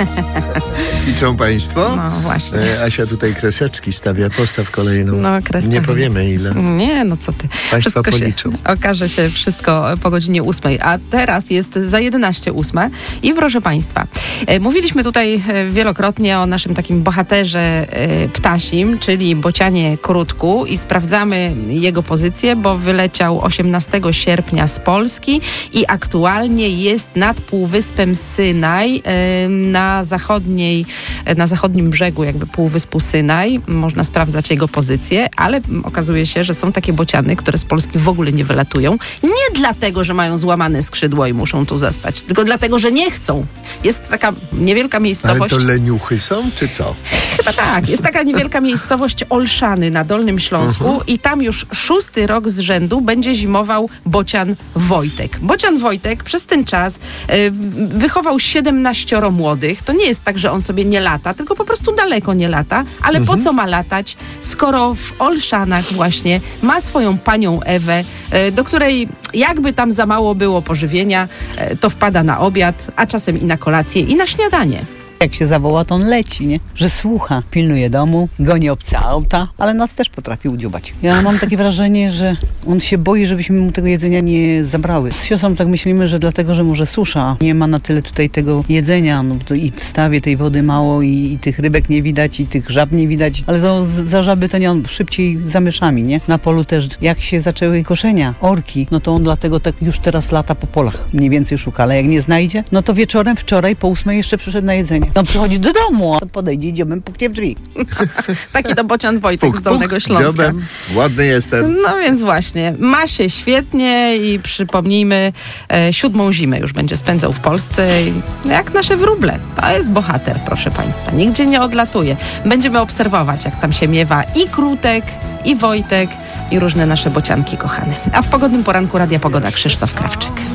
Liczą państwo? No właśnie. Asia tutaj kreseczki stawia, postaw kolejną. No, kres Nie stawiam. powiemy ile. Nie, no co ty. Państwo Wszystko policzą. okaże się wszystko po godzinie 8. A teraz jest za 11:08. I proszę państwa, mówiliśmy tutaj wielokrotnie o naszym takim bohaterze ptasim, czyli Bocianie Krótku, i sprawdzamy jego pozycję, bo wyleciał 18 sierpnia z Polski i aktualnie jest nad Półwyspem Synaj, na zachodnim brzegu jakby Półwyspu Synaj. Można sprawdzać jego pozycję, ale okazuje się, że są takie bociany, które z Polski w ogóle nie wylatują. Nie dlatego, że mają złamane skrzydło i muszą tu zostać, tylko dlatego, że nie chcą. Jest taka niewielka miejscowość. Ale to leniuchy są, czy co? Chyba tak. Jest taka niewielka miejscowość Olszany na Dolnym Śląsku i tam już 6. rok z rzędu będzie zimował bocian Wojtek. Bocian Wojtek przez ten czas wychował 17 młodych. To nie jest tak, że on sobie nie lata, tylko po prostu daleko nie lata. Ale po co ma latać, skoro w Olszanach właśnie ma swoją panią Ewę, do której jakby tam za mało było pożywienia, to wpada na obiad, a czasem i na kolację, i na śniadanie. Jak się zawoła, to on leci, nie? Że słucha, pilnuje domu, goni obce auta, ale nas też potrafi udziubać. Ja mam takie wrażenie, że on się boi, żebyśmy mu tego jedzenia nie zabrały. Z siostrą tak myślimy, że dlatego, że może susza, nie ma na tyle tutaj tego jedzenia, no to i w stawie tej wody mało, i tych rybek nie widać, i tych żab nie widać, ale to za żaby to nie, on szybciej za myszami, nie? Na polu też, jak się zaczęły koszenia, orki, no to on dlatego tak już teraz lata po polach, mniej więcej szuka, ale jak nie znajdzie, no to wieczorem wczoraj po 8 jeszcze przyszedł na jedzenie. No przychodzi do domu, a podejdzie, idziemy, puknie w drzwi. Taki to Bocian Wojtek z Dolnego Śląska. Dziobem, ładny jestem. No więc właśnie, ma się świetnie i przypomnijmy, 7. zimę już będzie spędzał w Polsce, jak nasze wróble. To jest bohater, proszę państwa. Nigdzie nie odlatuje. Będziemy obserwować, jak tam się miewa i Krótek, i Wojtek, i różne nasze bocianki kochane. A w pogodnym poranku Radia Pogoda Krzysztof Krawczyk.